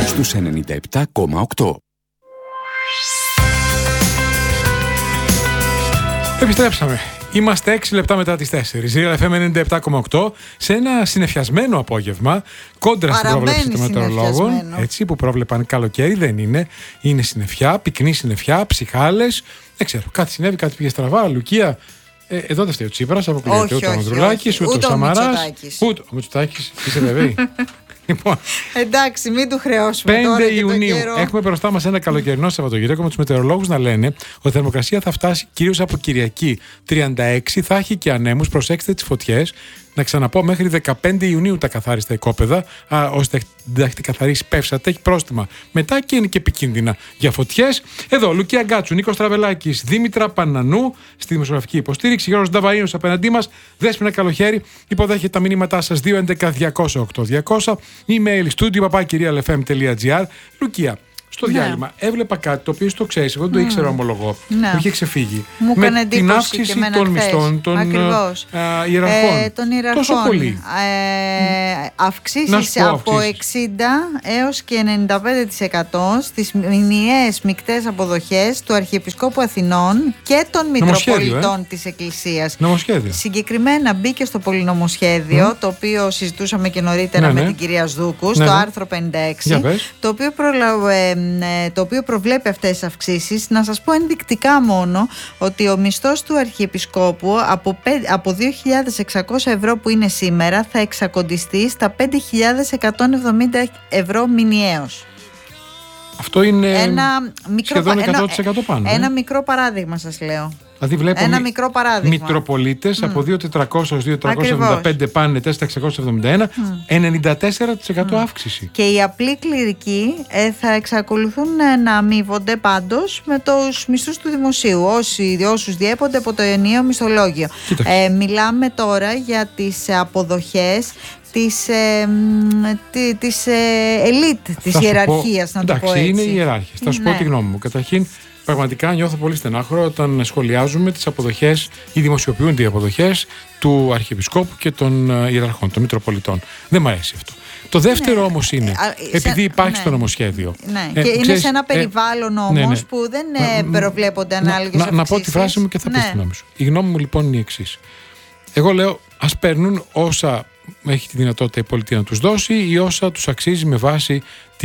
στους 97,8. Επιστρέψαμε. Είμαστε 6 λεπτά μετά τις 4. Real FM 97,8 σε ένα συννεφιασμένο απόγευμα, κόντρα στην πρόβλεψη των μετεωρολόγων. Έτσι, που πρόβλεπαν καλοκαίρι, δεν είναι. Είναι συννεφιά, πυκνή συννεφιά, ψυχάλες. Δεν ξέρω, κάτι συνέβη, κάτι πήγε στραβά. Λουκία, εδώ δεν φταίει ο Τσίπρας, αποκλείεται ούτε ο Ανδρουλάκης, ούτε ο Σαμαράς. Ούτε ο Μητσοτάκης. Είσαι βέβαιη? Λοιπόν, εντάξει, μην του χρεώσουμε 5 τώρα Ιουνίου. Έχουμε μπροστά μας ένα καλοκαιρινό Σαββατοκύριακο με τους μετεωρολόγους να λένε ότι η θερμοκρασία θα φτάσει κυρίως από Κυριακή 36, θα έχει και ανέμους, προσέξτε τις φωτιές. Να ξαναπώ, μέχρι 15 Ιουνίου τα καθάριστα οικόπεδα. Όσοι δεν τα έχετε καθαρίσει, πέφσατε, έχει πρόστιμα. Μετά και είναι και επικίνδυνα για φωτιές. Εδώ, Λουκία Γκάτσου, Νίκος Τραβελάκης, Δήμητρα Πανανού στη δημοσιογραφική υποστήριξη, Γιώργος Νταβαΐνος απέναντί μας, Δέσποινα Καλοχέρη. Υποδέχεται τα μηνύματά σας 211-200-8200, email studio@realfm.gr. Λουκία, στο διάλειμμα έβλεπα κάτι το οποίο το ξέρεις, εγώ δεν το ήξερα, ομολογώ, που είχε ξεφύγει. Μου με την αύξηση των μισθών των ιεραρχών. Τόσο πολύ. Αυξήσεις από 60 έως και 95% στις μηνιαίες μικτές αποδοχές του Αρχιεπισκόπου Αθηνών και των Μητροπολιτών της Εκκλησίας. Νομοσχέδιο. Συγκεκριμένα μπήκε στο πολυνομοσχέδιο, το οποίο συζητούσαμε και νωρίτερα με την κυρία Σδούκου, στο άρθρο 56, το οποίο προβλέπει αυτές τις αυξήσεις. Να σας πω ενδεικτικά μόνο ότι ο μισθός του Αρχιεπισκόπου από 2.600 ευρώ που είναι σήμερα θα εξακοντιστεί στα 5.170 ευρώ μηνιαίως. Αυτό είναι σχεδόν 100% πάνω. Ένα μικρό παράδειγμα σας λέω. Δηλαδή βλέπουμε ένα μικρό παράδειγμα. Μητροπολίτες από 2.400 έως 2.375 πάνε 4.671, 94% αύξηση. Και οι απλοί κληρικοί θα εξακολουθούν να αμείβονται πάντως με τους μισθούς του δημοσίου, όσους διέπονται από το ενιαίο μισθολόγιο. Μιλάμε τώρα για τις αποδοχές της ελίτ της ιεραρχίας, να το πω έτσι. Είναι οι ιεράρχες. Θα σου πω τη γνώμη μου. Καταρχήν, πραγματικά νιώθω πολύ στενάχωρο όταν σχολιάζουμε τις αποδοχές ή δημοσιοποιούνται οι αποδοχές του Αρχιεπισκόπου και των ιεραρχών, των Μητροπολιτών. Δεν μου αρέσει αυτό. Το δεύτερο όμως είναι, επειδή υπάρχει στο νομοσχέδιο. Και είναι σε ένα περιβάλλον όμως που δεν προβλέπονται ανάλογες αυξήσεις. Να πω τη φράση μου και θα πεις τη γνώμη σου. Η γνώμη μου λοιπόν είναι η εξής. Εγώ λέω, ας παίρνουν όσα έχει τη δυνατότητα η πολιτεία να τους δώσει ή όσα τους αξίζει με βάση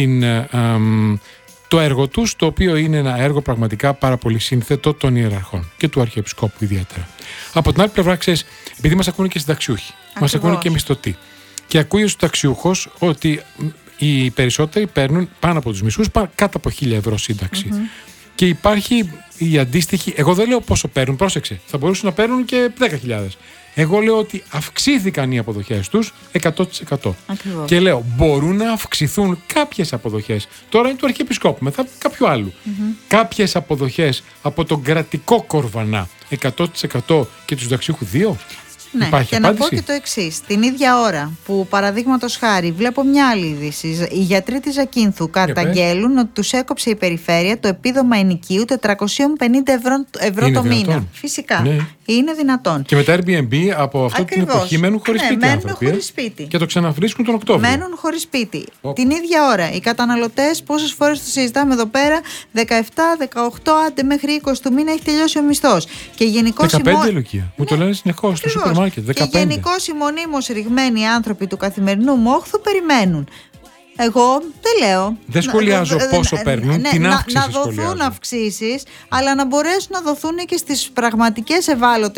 το έργο τους, το οποίο είναι ένα έργο πραγματικά πάρα πολύ σύνθετο των ιεραρχών και του Αρχιεπισκόπου ιδιαίτερα. Από την άλλη πλευρά, ξέρεις, επειδή μας ακούνε και συνταξιούχοι, μας ακούνε και μισθωτοί, και ακούει ο συνταξιούχος ότι οι περισσότεροι παίρνουν πάνω από τους μισούς, κάτω από 1.000 ευρώ σύνταξη. Και υπάρχει η αντίστοιχη, εγώ δεν λέω πόσο παίρνουν, πρόσεξε, θα μπορούσαν να παίρνουν και 10.000. Εγώ λέω ότι αυξήθηκαν οι αποδοχές τους 100%. Ακριβώς. Και λέω, μπορούν να αυξηθούν κάποιες αποδοχές. Τώρα είναι του Αρχιεπισκόπου, μετά κάποιου άλλου. Κάποιες αποδοχές από τον κρατικό κορβανά 100% και του συνταξιούχου 2%. Ναι, και να πω και το εξής. Την ίδια ώρα που παραδείγματος χάρη βλέπω μια άλλη είδηση, οι γιατροί της Ζακίνθου καταγγέλουν ότι τους έκοψε η περιφέρεια το επίδομα ενοικίου 450 ευρώ το μήνα. Φυσικά. Ναι. Είναι δυνατόν. Και μετά Airbnb από αυτό την εποχή μένουν χωρίς σπίτι. Μένουν χωρίς σπίτι. Και το ξαναβρίσκουν τον Οκτώβριο. Μένουν χωρίς σπίτι. Την ίδια ώρα οι καταναλωτές, πόσες φορές το συζητάμε εδώ πέρα, 17, 18, άντε μέχρι 20 του μήνα έχει τελειώσει ο μισθός. Και γενικώς 15 Λουκία. Μου το λένε συνεχώς στο σούπερ μάρκετ. 15. Και γενικώς οι μονίμως ρηγμένοι άνθρωποι του καθημερινού μόχθου περιμένουν. Εγώ δεν λέω. Δεν σχολιάζω πόσο παίρνουν, την αύξηση να δοθούν αυξήσεις, αλλά να μπορέσουν να δοθούν και στις πραγματικές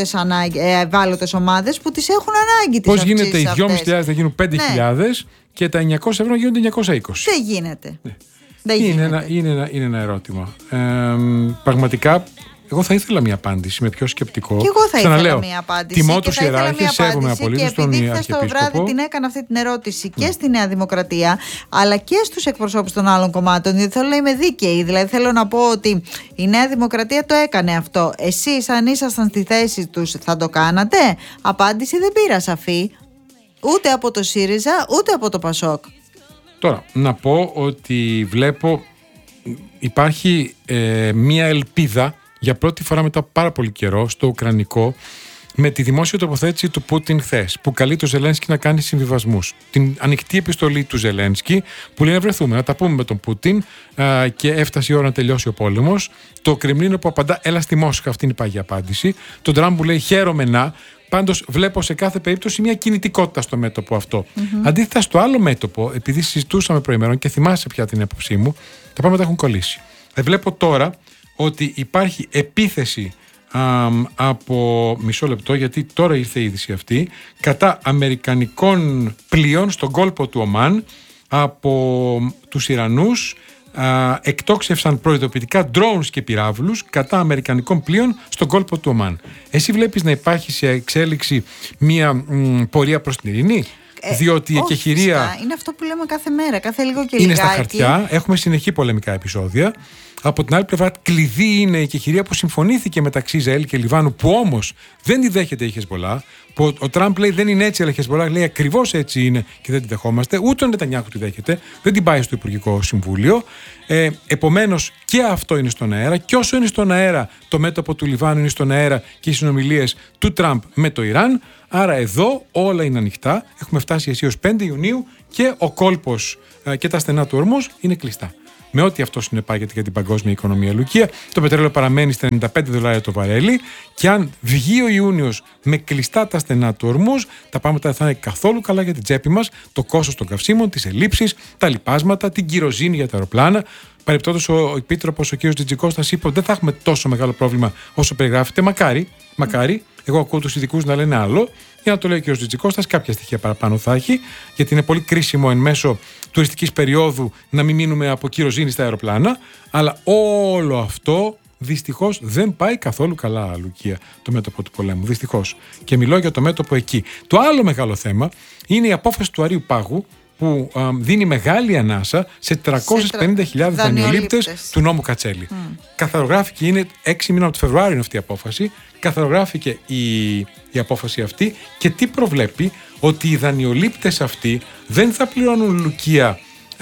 ευάλωτες ομάδες που τις έχουν ανάγκη τις αυξήσεις. Πώς γίνεται οι 2.500 να γίνουν 5.000 και τα 900 ευρώ γίνονται 920. Δεν γίνεται. Είναι ένα ερώτημα. Πραγματικά. Εγώ θα ήθελα μια απάντηση με πιο σκεπτικό. Και εγώ θα ήθελα μια απάντηση. Τιμώ τους ιεράρχες, σέβομαι απολύτως τον Αρχιεπίσκοπο. Και επειδή χθες το βράδυ την έκανα αυτή την ερώτηση και στη Νέα Δημοκρατία, αλλά και στους εκπροσώπους των άλλων κομμάτων, διότι θέλω να είμαι δίκαιη. Δηλαδή θέλω να πω ότι η Νέα Δημοκρατία το έκανε αυτό. Εσείς, αν ήσασταν στη θέση τους, θα το κάνατε? Απάντηση δεν πήρα σαφή. Ούτε από το ΣΥΡΙΖΑ, ούτε από το ΠΑΣΟΚ. Τώρα, να πω ότι βλέπω υπάρχει μια ελπίδα για πρώτη φορά μετά πάρα πολύ καιρό στο ουκρανικό με τη δημόσια τοποθέτηση του Πούτιν χθες, που καλεί τον Ζελένσκι να κάνει συμβιβασμούς, την ανοιχτή επιστολή του Ζελένσκι, που λέει να βρεθούμε, να τα πούμε με τον Πούτιν και έφτασε η ώρα να τελειώσει ο πόλεμος. Το Κρεμλίνο που απαντά, έλα στη Μόσχα, αυτή είναι η πάγια απάντηση. Τον Τραμπ που λέει, χαίρομαι να. Πάντως βλέπω σε κάθε περίπτωση μια κινητικότητα στο μέτωπο αυτό. Αντίθετα, στο άλλο μέτωπο, επειδή συζητούσαμε προημερών και θυμάσαι πια την άποψή μου, τα πράγματα έχουν κολλήσει. Βλέπω τώρα ότι υπάρχει επίθεση από μισό λεπτό, γιατί τώρα ήρθε η είδηση αυτή, κατά αμερικανικών πλοίων στον κόλπο του Ομάν από τους Ιρανούς. Εκτόξευσαν προειδοποιητικά drones και πυράβλους κατά αμερικανικών πλοίων στον κόλπο του Ομάν. Εσύ βλέπεις να υπάρχει σε εξέλιξη μια πορεία προς την ειρήνη? Διότι η εκεχηρία είναι αυτό που λέμε κάθε μέρα, κάθε λίγο και λιγάκι. Είναι στα χαρτιά, έχουμε συνεχή πολεμικά επεισόδια. Από την άλλη πλευρά, κλειδί είναι η εκεχηρία που συμφωνήθηκε μεταξύ Ισραήλ και Λιβάνου, που όμως δεν τη δέχεται η Χεσμπολά. Που ο Τραμπ λέει δεν είναι έτσι, αλλά η Χεσμπολά λέει ακριβώς έτσι είναι και δεν τη δεχόμαστε. Ούτε ο Νετανιάχου τη δέχεται, δεν την πάει στο Υπουργικό Συμβούλιο. Επομένως και αυτό είναι στον αέρα. Και όσο είναι στον αέρα, το μέτωπο του Λιβάνου είναι στον αέρα και οι συνομιλίες του Τραμπ με το Ιράν. Άρα εδώ όλα είναι ανοιχτά. Έχουμε φτάσει αισίως 5 Ιουνίου και ο κόλπος και τα στενά του ορμούς είναι κλειστά. Με ό,τι αυτό συνεπάγεται για την παγκόσμια οικονομία, Λουκία, το πετρέλαιο παραμένει στα $95 το βαρέλι και αν βγει ο Ιούνιος με κλειστά τα στενά του ορμούς, τα πράγματα θα είναι καθόλου καλά για την τσέπη μας, το κόστος των καυσίμων, τις ελλείψεις, τα λιπάσματα, την κυροζήνη για τα αεροπλάνα. Παρεπτόντως, ο Επίτροπος, ο κ. Τζιτζικώστας, είπε ότι δεν θα έχουμε τόσο μεγάλο πρόβλημα όσο περιγράφεται. Μακάρι. Εγώ ακούω τους ειδικούς να λένε άλλο. Για να το λέει ο κ. Τζιτζικώστας, κάποια στοιχεία παραπάνω θα έχει, γιατί είναι πολύ κρίσιμο εν μέσω τουριστικής περίοδου να μην μείνουμε από κυροζήνη στα αεροπλάνα. Αλλά όλο αυτό δυστυχώς δεν πάει καθόλου καλά, Λουκία, το μέτωπο του πολέμου. Δυστυχώς. Και μιλώ για το μέτωπο εκεί. Το άλλο μεγάλο θέμα είναι η απόφαση του Αρείου Πάγου, που δίνει μεγάλη ανάσα σε 350.000 δανειολήπτες του νόμου Κατσέλη. Καθαρογράφηκε, είναι 6 μήνων από το Φεβρουάριο είναι αυτή η απόφαση. Καθαρογράφηκε η απόφαση αυτή και τι προβλέπει? Ότι οι δανειολήπτες αυτοί δεν θα πληρώνουν, Λουκία,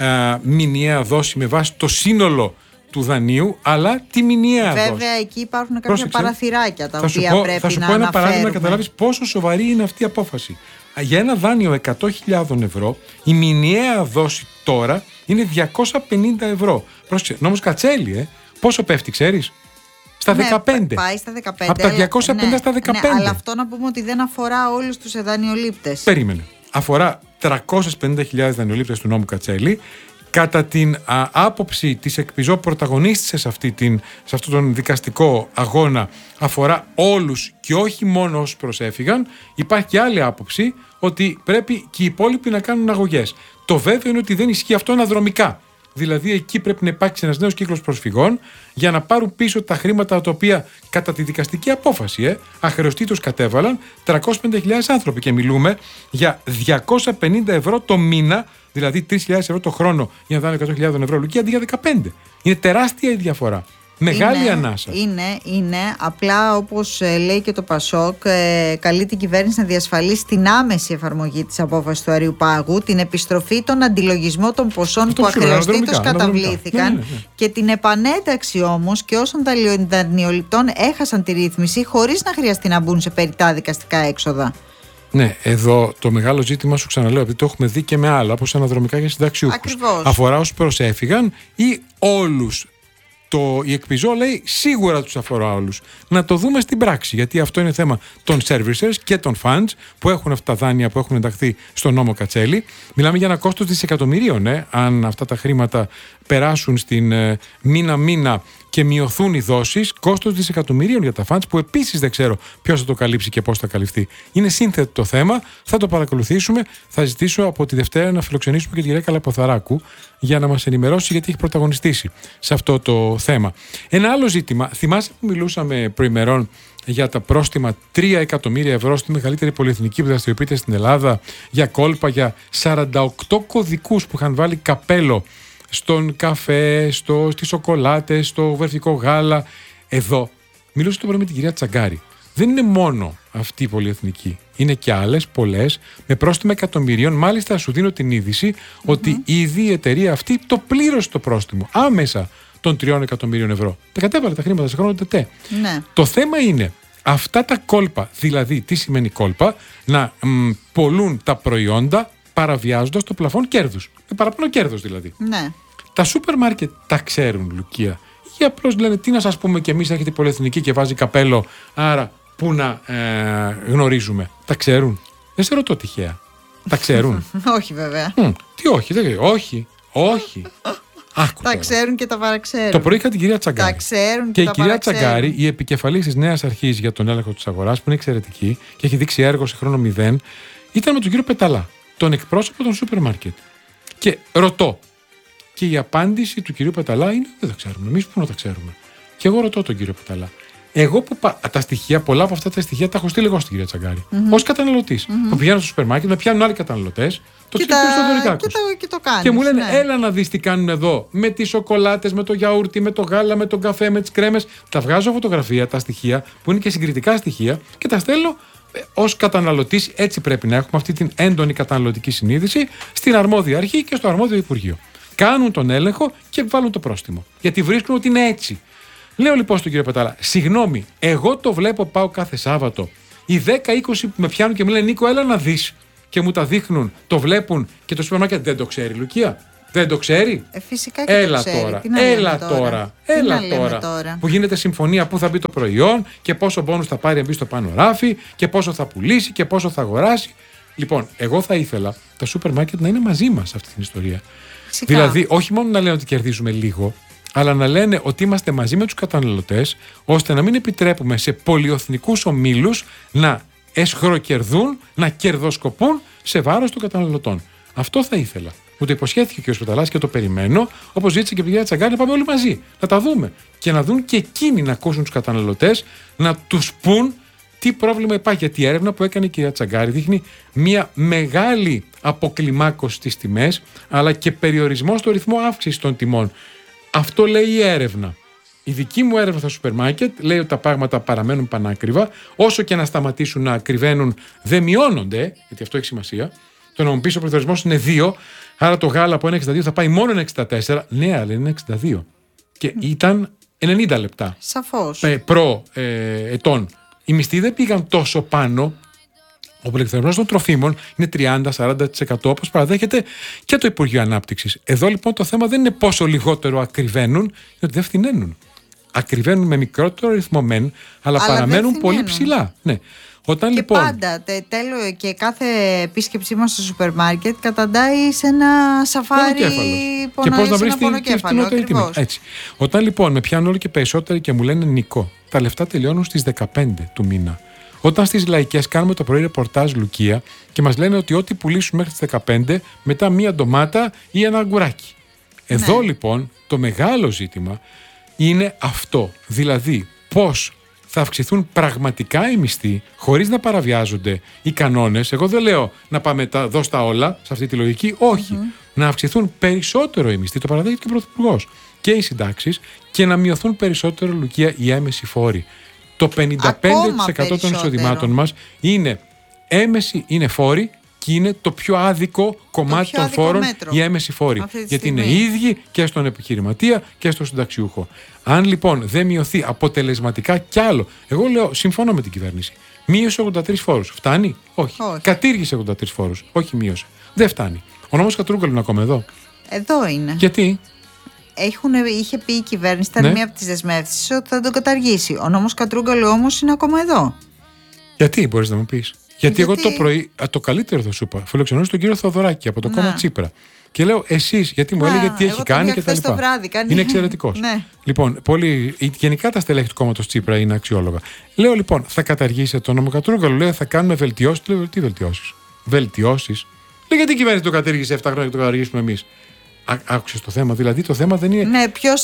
μηνιαία δόση με βάση το σύνολο του δανείου, αλλά τη μηνιαία δόση. Βέβαια, εκεί υπάρχουν κάποια παραθυράκια τα οποία πρέπει να αναφέρουμε. Θα σου πω ένα παράδειγμα να καταλάβεις πόσο σοβαρή είναι αυτή η απόφαση. Για ένα δάνειο 100.000 ευρώ, η μηνιαία δόση τώρα είναι 250 ευρώ. Πρόσεξε, νόμος Κατσέλη, πόσο πέφτει, ξέρεις? Στα 15. Πάει στα 15. Από τα 250 στα 15. Ναι, αλλά αυτό να πούμε ότι δεν αφορά όλους τους δανειολήπτες. Περίμενε. Αφορά 350.000 δανειολήπτες του νόμου Κατσέλη. Κατά την άποψη της εκπιζό πρωταγωνίστησης σε αυτόν τον δικαστικό αγώνα, αφορά όλους και όχι μόνο όσους προσέφυγαν. Υπάρχει και άλλη άποψη ότι πρέπει και οι υπόλοιποι να κάνουν αγωγές. Το βέβαιο είναι ότι δεν ισχύει αυτό αναδρομικά. Δηλαδή εκεί πρέπει να υπάρξει ένας νέος κύκλος προσφυγών για να πάρουν πίσω τα χρήματα τα οποία κατά τη δικαστική απόφαση αχρεωστήτως κατέβαλαν 350.000 άνθρωποι. Και μιλούμε για 250 ευρώ το μήνα, δηλαδή 3.000 ευρώ το χρόνο για να δάνει 100.000 ευρώ, Λουκία, αντί για 15. Είναι τεράστια η διαφορά. Μεγάλη ανάσα. Είναι. Απλά, όπως λέει και το Πασόκ, καλεί την κυβέρνηση να διασφαλίσει την άμεση εφαρμογή της απόφασης του Αρείου Πάγου, την επιστροφή των αντιλογισμών των ποσών που αχρεωστήτως καταβλήθηκαν και την επανένταξη όμως και όσων δανειοληπτών έχασαν τη ρύθμιση χωρίς να χρειαστεί να μπουν σε περιττά δικαστικά έξοδα. Ναι, εδώ το μεγάλο ζήτημα, σου ξαναλέω, επειδή το έχουμε δει και με άλλα, όπως αναδρομικά για συνταξιούχους. Ακριβώς. Αφορά όσους προσέφυγαν ή όλους? Η εκπιζό λέει σίγουρα τους αφορά όλους. Να το δούμε στην πράξη, γιατί αυτό είναι θέμα των servicers και των funds που έχουν αυτά τα δάνεια που έχουν ενταχθεί στον νόμο Κατσέλη. Μιλάμε για ένα κόστος δισεκατομμυρίων, αν αυτά τα χρήματα περάσουν στην μήνα-μήνα και μειωθούν οι δόσεις, κόστος δισεκατομμυρίων για τα funds, που επίσης δεν ξέρω ποιος θα το καλύψει και πώς θα καλυφθεί. Είναι σύνθετο το θέμα, θα το παρακολουθήσουμε. Θα ζητήσω από τη Δευτέρα να φιλοξενήσουμε και την κυρία Καλαποθαράκου για να μας ενημερώσει, γιατί έχει πρωταγωνιστήσει σε αυτό το θέμα. Ένα άλλο ζήτημα, θυμάσαι που μιλούσαμε προημερών για τα πρόστιμα 3 εκατομμύρια ευρώ στη μεγαλύτερη πολυεθνική που δραστηριοποιείται στην Ελλάδα, για κόλπα, για 48 κωδικούς που είχαν βάλει καπέλο στον καφέ, στις σοκολάτες, στο βερφικό γάλα. Εδώ μιλούσα το πρωί με την κυρία Τσαγκάρη. Δεν είναι μόνο αυτή η πολυεθνική. Είναι και άλλες, πολλές, με πρόστιμα εκατομμυρίων. Μάλιστα, σου δίνω την είδηση ότι ήδη η εταιρεία αυτή το πλήρωσε το πρόστιμο άμεσα των 3 εκατομμυρίων ευρώ. Τα κατέβαλε τα χρήματα σε χρόνο τετέ. Ναι. Το θέμα είναι, αυτά τα κόλπα, δηλαδή τι σημαίνει κόλπα, να πολλούν τα προϊόντα παραβιάζοντας το πλαφόν κέρδους. Παραπάνω κέρδος δηλαδή. Ναι. Τα σούπερ μάρκετ τα ξέρουν, Λουκία, ή απλώς λένε τι να σας πούμε κι εμείς, έχετε πολυεθνική και βάζει καπέλο, άρα πού να γνωρίζουμε. Τα ξέρουν. Δεν σε ρωτώ τυχαία. Τα ξέρουν. Όχι βέβαια. Τι όχι, όχι. Άκου τα τώρα. Ξέρουν και τα παραξέρουν. Το πρωί είχα την κυρία Τσαγκάρη. Τα ξέρουν και τα η κυρία παραξέρουν. Τσαγκάρη, η επικεφαλής της νέας αρχής για τον έλεγχο της αγοράς, που είναι εξαιρετική και έχει δείξει έργο σε χρόνο 0, ήταν με τον κύριο Πεταλά, τον εκπρόσωπο των σούπερ μάρκετ. Και ρωτώ. Και η απάντηση του κυρίου Πεταλά είναι: δεν τα ξέρουμε. Εμείς πού να τα ξέρουμε. Και εγώ ρωτώ τον κύριο Πεταλά. Εγώ που τα στοιχεία, πολλά από αυτά τα στοιχεία τα έχω στείλει εγώ στην κυρία Τσαγκάρη. Ως καταναλωτής. Που πηγαίνω στο σούπερ μάρκετ, με πιάνουν άλλοι καταναλωτές. Το ξέρω στο Δωρικάκος. Και το κάνεις. Και μου λένε: ναι. Έλα να δεις τι κάνουν εδώ. Με τις σοκολάτες, με το γιαούρτι, με το γάλα, με τον καφέ, με τις κρέμες. Τα βγάζω φωτογραφία, τα στοιχεία, που είναι και συγκριτικά στοιχεία, και τα στέλνω ως καταναλωτής. Έτσι πρέπει να έχουμε αυτή την έντονη καταναλωτική συνείδηση στην αρμόδια αρχή και στο αρμόδιο Υπουργείο. Κάνουν τον έλεγχο και βάλουν το πρόστιμο. Γιατί βρίσκουν ότι είναι έτσι. Λέω λοιπόν στον κύριο Πετάλα, συγγνώμη, εγώ το βλέπω, πάω κάθε Σάββατο. Οι 10-20 που με πιάνουν και μου λένε: Νίκο, έλα να δεις. Και μου τα δείχνουν, το βλέπουν και το σούπερ μάρκετ δεν το ξέρει, Λουκία. Δεν το ξέρει. Φυσικά και έλα το ξέρει. τώρα. Τι να Έλα λέμε τώρα. Που γίνεται συμφωνία πού θα μπει το προϊόν και πόσο μπόνους θα πάρει αν μπει στο πάνω ράφι και πόσο θα πουλήσει και πόσο θα αγοράσει. Λοιπόν, εγώ θα ήθελα τα σούπερ μάρκετ να είναι μαζί μας σε αυτή την ιστορία. Φυσικά. Δηλαδή, όχι μόνο να λένε ότι κερδίζουμε λίγο, αλλά να λένε ότι είμαστε μαζί με τους καταναλωτές, ώστε να μην επιτρέπουμε σε πολυεθνικούς ομίλους να εσχροκερδούν, να κερδοσκοπούν σε βάρος των καταναλωτών. Αυτό θα ήθελα. Μου το υποσχέθηκε και ο Σπεταλάς και το περιμένω, όπως ζήτησε και η κυρία Τσαγκάρη, να πάμε όλοι μαζί, να τα δούμε. Και να δουν και εκείνοι να ακούσουν τους καταναλωτές, να τους πούν τι πρόβλημα υπάρχει. Γιατί η έρευνα που έκανε η κυρία Τσαγκάρη δείχνει μια μεγάλη αποκλιμάκωση στις τιμές, αλλά και περιορισμό στο ρυθμό αύξησης των τιμών. Αυτό λέει η έρευνα. Η δική μου έρευνα στα σούπερ μάρκετ λέει ότι τα πράγματα παραμένουν πανάκριβα. Όσο και να σταματήσουν να ακριβένουν, δεν μειώνονται, γιατί αυτό έχει σημασία. Το να μου πει ο πληθωρισμός είναι 2, άρα το γάλα από 1,62 θα πάει μόνο 1,64. Ναι, αλλά είναι 62. Και ήταν 90 λεπτά. Σαφώς. Προ ετών. Οι μισθοί δεν πήγαν τόσο πάνω. Ο πληθωρισμός των τροφίμων είναι 30-40%, όπως παραδέχεται και το Υπουργείο Ανάπτυξης. Εδώ λοιπόν το θέμα δεν είναι πόσο λιγότερο ακριβένουν, είναι ότι δεν φθηναίνουν. Ακριβένουν με μικρότερο ρυθμό μεν, αλλά παραμένουν πολύ ψηλά. Ναι. Όταν, και λοιπόν, πάντα και κάθε επίσκεψή μας στο σούπερ μάρκετ καταντάει σε ένα σαφάρι και πώς να βρεις τη φτηνότερη τιμή. Έτσι. Όταν λοιπόν με πιάνουν όλο και περισσότεροι και μου λένε: Νικό, τα λεφτά τελειώνουν στις 15 του μήνα. Όταν στις λαϊκές κάνουμε το πρωί ρεπορτάζ, Λουκία, και μας λένε ότι ό,τι πουλήσουν μέχρι τις 15, μετά μία ντομάτα ή ένα αγκουράκι. Εδώ λοιπόν το μεγάλο ζήτημα είναι αυτό. Δηλαδή πώς θα αυξηθούν πραγματικά οι μισθοί χωρίς να παραβιάζονται οι κανόνες. Εγώ δεν λέω να πάμε δώσ' τα όλα σε αυτή τη λογική. Όχι. Να αυξηθούν περισσότερο οι μισθοί. Το παραδέχεται και ο Πρωθυπουργός. Και οι συντάξεις, και να μειωθούν περισσότερο, Λουκία, οι έμεσοι φόροι. Το 55% των εισοδημάτων μας είναι έμεση, είναι φόροι, και είναι το πιο άδικο κομμάτι των φόρων οι έμεση φόροι. Γιατί είναι οι ίδιοι και στον επιχειρηματία και στον συνταξιούχο. Αν λοιπόν δεν μειωθεί αποτελεσματικά κι άλλο, εγώ λέω, συμφωνώ με την κυβέρνηση. Μείωσε 83 φόρους. Φτάνει? Όχι. Κατήργησε 83 φόρους. Όχι, μείωσε. Δεν φτάνει. Ο νόμος Κατρούγκαλου είναι ακόμα εδώ. Εδώ είναι. Γιατί? Είχε πει η κυβέρνηση, ήταν μία από τις δεσμεύσεις, ότι θα τον καταργήσει. Ο νόμος Κατρούγκαλου όμως είναι ακόμα εδώ. Γιατί, μπορείς να μου πεις? Γιατί εγώ το πρωί, το καλύτερο θα σου είπα, φιλοξενούσα τον κύριο Θοδωράκη από το κόμμα Τσίπρα. Και λέω, εσείς, γιατί μου έλεγε τι έχει κάνει και τα λοιπά. Είναι εξαιρετικός. Ναι. Λοιπόν, γενικά τα στελέχη του κόμματος Τσίπρα είναι αξιόλογα. Λέω λοιπόν, θα καταργήσετε τον νόμο Κατρούγκαλου? Λέω, θα κάνουμε βελτιώσεις. Λέω, τι βελτιώσεις? Βελτιώσεις. Λέω, γιατί η κυβέρνηση το κατήργησε 7 χρόνια και το καταργήσουμε εμείς? Άκουσες το θέμα? Δηλαδή το θέμα δεν είναι. Ναι, ποιος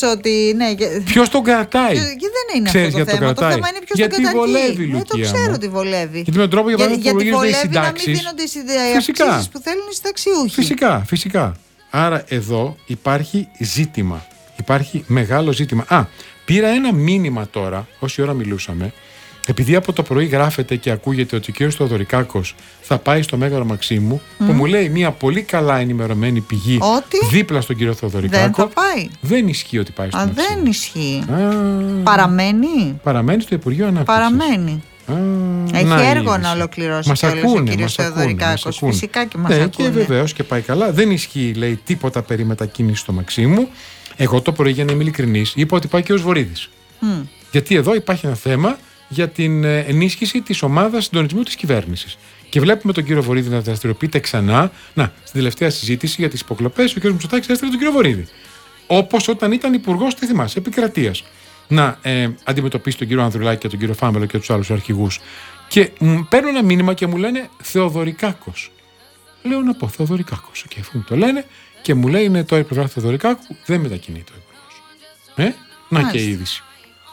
τον κρατάει. Και δεν είναι αυτό το θέμα. Το θέμα είναι ποιος τον καταργεί. Βολεύει, Λουκία. Το ξέρω ότι βολεύει. Γιατί με τον τρόπο, για παράδειγμα, που υπολογίζονται οι συντάξεις. Γιατί βολεύει να μην δίνονται οι αυξήσεις που θέλουν οι συνταξιούχοι. Φυσικά. Άρα εδώ υπάρχει ζήτημα. Υπάρχει μεγάλο ζήτημα. Πήρα ένα μήνυμα τώρα, όση ώρα μιλούσαμε, επειδή από το πρωί γράφεται και ακούγεται ότι ο κ. Θοδωρικάκος θα πάει στο Μέγαρο Μαξίμου, που μου λέει μια πολύ καλά ενημερωμένη πηγή δίπλα στον κ. Θοδωρικάκο. Δεν θα πάει. Δεν ισχύει ότι πάει στο Μαξίμου. Δεν ισχύει. Παραμένει. Παραμένει στο Υπουργείο Ανάπτυξης. Παραμένει. Έχει έργο να ολοκληρώσει κιόλας ο κύριος Θεοδωρικάκος. Φυσικά και μας ακούνε. Και βεβαίως και πάει καλά. Δεν ισχύει, λέει, τίποτα περί μετακίνησης στο Μαξίμου. Εγώ το πρωί, για να είμαι ειλικρινής, είπα ότι πάει και ο Βορίδης. Γιατί εδώ υπάρχει ένα θέμα για την ενίσχυση της ομάδας συντονισμού της κυβέρνησης. Και βλέπουμε τον κύριο Βορίδη να δραστηριοποιείται ξανά. Να, στην τελευταία συζήτηση για τις υποκλοπές, ο κύριος Μητσοτάκης έστειλε τον κύριο Βορίδη. Όπως όταν ήταν υπουργός, τι θυμάσαι, επικρατείας. Να αντιμετωπίσει τον κύριο Ανδρουλάκη και τον κύριο Φάμελο και τους άλλους αρχηγούς. Και παίρνω ένα μήνυμα και μου λένε Θεοδωρικάκος. Λέω να πω Θεοδωρικάκος. Και αφού μου το λένε και μου λέει είναι τώρα η πλευρά Θεοδωρικάκου, δεν μετακινείται ο υπουργός. Να και η είδηση.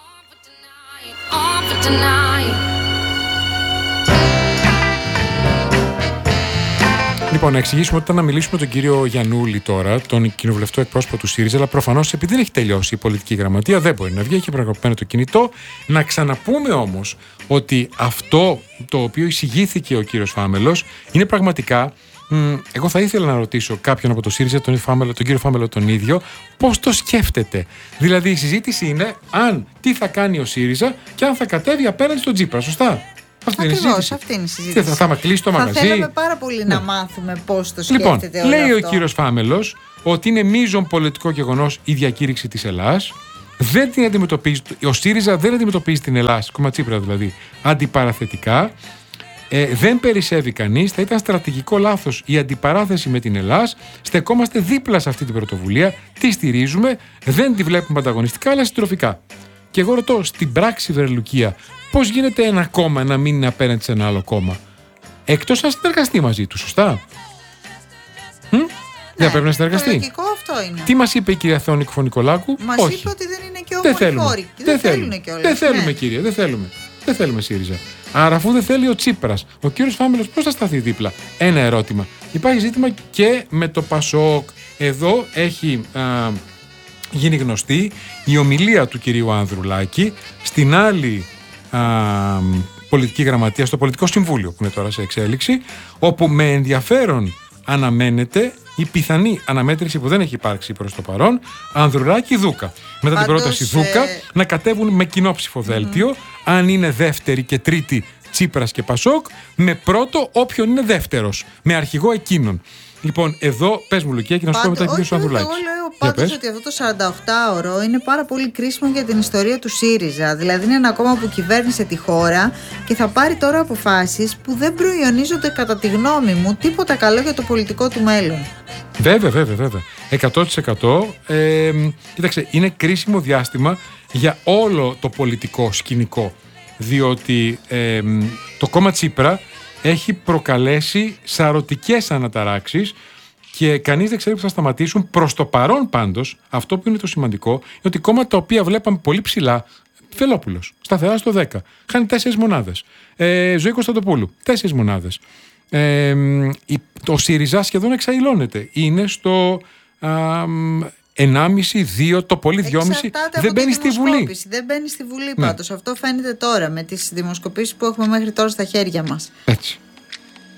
Λοιπόν, να εξηγήσουμε ότι ήταν να μιλήσουμε με τον κύριο Γιαννούλη τώρα, τον κοινοβουλευτικό εκπρόσωπο του ΣΥΡΙΖΑ, αλλά προφανώς επειδή δεν έχει τελειώσει η πολιτική γραμματεία, δεν μπορεί να βγει, έχει πραγματοποιημένο το κινητό. Να ξαναπούμε όμως ότι αυτό το οποίο εισηγήθηκε ο κύριος Φάμελος είναι πραγματικά. Εγώ θα ήθελα να ρωτήσω κάποιον από το ΣΥΡΙΖΑ, τον κύριο Φάμελο τον ίδιο, πώς το σκέφτεται. Δηλαδή η συζήτηση είναι τι θα κάνει ο ΣΥΡΙΖΑ και αν θα κατέβει απέναντι στον Τσίπρα, σωστά. Ακριβώς, αυτή είναι η συζήτηση. Θα κλείσει το μαγαζί. Θα θέλαμε πάρα πολύ να μάθουμε πώς το σκέφτεται όλο λέει αυτό. Ο κύριος Φάμελος ότι είναι μείζον πολιτικό γεγονός η διακήρυξη της Ελλάς. Δεν την αντιμετωπίζει, ο ΣΥΡΙΖΑ δεν αντιμετωπίζει την Ελλάς, κόμμα Τσίπρα δηλαδή, αντιπαραθετικά. Δεν περισσεύει κανείς, θα ήταν στρατηγικό λάθος η αντιπαράθεση με την Ελλάς. Στεκόμαστε δίπλα σε αυτή την πρωτοβουλία, τη στηρίζουμε, δεν τη βλέπουμε ανταγωνιστικά αλλά συντροφικά. Και εγώ ρωτώ, στην πράξη, Βερλουκία, πώς γίνεται ένα κόμμα να μην είναι απέναντι σε ένα άλλο κόμμα, εκτός αν συνεργαστεί μαζί του, σωστά? Δεν πρέπει να συνεργαστεί. Το λογικό αυτό είναι. Τι μας είπε η κυρία Θεόνη Κουφωνικολάκου? Μας είπε ότι δεν είναι και ομοηφόροι. Δεν θέλουμε, κύριε, δεν θέλουμε. Δεν θέλουμε ΣΥΡΙΖΑ. Άρα, αφού δεν θέλει ο Τσίπρας, ο κύριος Φάμελος πώς θα σταθεί δίπλα? Ένα ερώτημα. Υπάρχει ζήτημα και με το ΠΑΣΟΚ. Εδώ έχει γίνει γνωστή η ομιλία του κυρίου Ανδρουλάκη στην άλλη πολιτική γραμματεία, στο Πολιτικό Συμβούλιο που είναι τώρα σε εξέλιξη, όπου με ενδιαφέρον αναμένεται η πιθανή αναμέτρηση που δεν έχει υπάρξει προς το παρόν, Ανδρουλάκη-Δούκα. Μετά την πρόταση Δούκα να κατέβουν με κοινό ψηφοδέλτιο, αν είναι δεύτερη και τρίτη Τσίπρας και Πασόκ, με πρώτο όποιον είναι δεύτερος, με αρχηγό εκείνον. Λοιπόν, εδώ πες μου, Λουκία, και να σου πω μετά την κύριο Ανδρουλάκη. Εγώ λέω πάντως ότι αυτό το 48ωρο είναι πάρα πολύ κρίσιμο για την ιστορία του ΣΥΡΙΖΑ. Δηλαδή είναι ένα κόμμα που κυβέρνησε τη χώρα και θα πάρει τώρα αποφάσεις που δεν προϊονίζονται, κατά τη γνώμη μου, τίποτα καλό για το πολιτικό του μέλλον. Βέβαια. 100%. Κοίταξε, είναι κρίσιμο διάστημα για όλο το πολιτικό σκηνικό. Διότι το κόμμα Τσίπρα έχει προκαλέσει σαρωτικές αναταράξεις και κανείς δεν ξέρει που θα σταματήσουν. Προς το παρόν πάντως, αυτό που είναι το σημαντικό, είναι ότι κόμματα τα οποία βλέπαμε πολύ ψηλά, Βελόπουλος, σταθερά στο 10, χάνει 4 μονάδες. Ζωή Κωνσταντοπούλου, 4 μονάδες. Το ΣΥΡΙΖΑ σχεδόν εξαϊλώνεται. Είναι στο 1,5-2, το πολύ 2,5. Δεν μπαίνει στη Βουλή. Δεν μπαίνει στη Βουλή πάντως. Αυτό φαίνεται τώρα με τις δημοσκοπήσεις που έχουμε μέχρι τώρα στα χέρια μας. Έτσι.